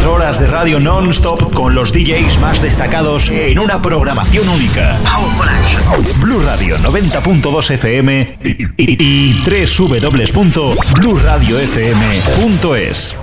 24 horas de radio non-stop con los DJs más destacados en una programación única. Blue Radio 90.2 FM y www.blueradiofm.es.